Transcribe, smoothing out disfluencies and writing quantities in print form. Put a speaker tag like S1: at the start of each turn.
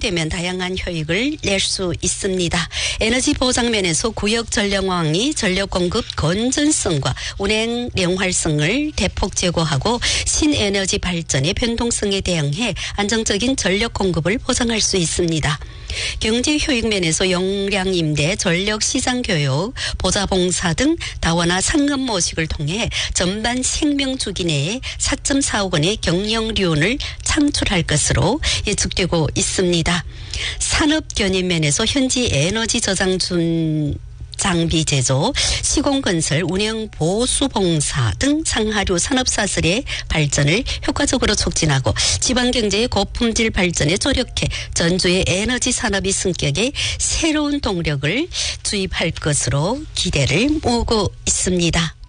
S1: 운영되면 다양한 효익을 낼 수 있습니다. 에너지 보장 면에서 구역 전력망이 전력 공급 건전성과 운행 명활성을 대폭 제고하고 신에너지 발전의 변동성에 대응해 안정적인 전력 공급을 보장할 수 있습니다. 경제 효익 면에서 용량 임대, 전력 시장 교육, 보자 봉사 등 다원화 상금 모식을 통해 전반 생명 주기 내에 4.4억 원의 경영료를 창출할 것으로 예측되고 있습니다. 산업 견인 면에서 현지 에너지 저장준 장비 제조, 시공건설, 운영 보수 봉사 등 상하류 산업사슬의 발전을 효과적으로 촉진하고 지방경제의 고품질 발전에 조력해 전주의 에너지 산업이 승격에 새로운 동력을 주입할 것으로 기대를 모으고 있습니다.